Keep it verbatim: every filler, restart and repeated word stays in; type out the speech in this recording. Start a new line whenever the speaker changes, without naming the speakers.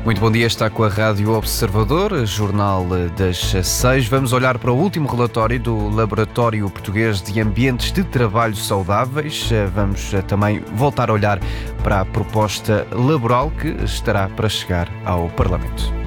Muito bom dia, está com a Rádio Observador, jornal das seis. Vamos olhar para o último relatório do Laboratório Português de Ambientes de Trabalho Saudáveis. Vamos também voltar a olhar para a proposta laboral que estará para chegar ao Parlamento.